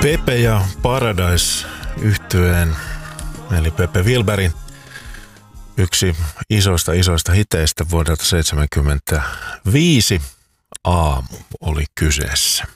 Pepe ja Paradise -yhtyeen, eli Pepe Wilberin yksi isoista hiteistä vuodelta 1975. Aamu oli kyseessä.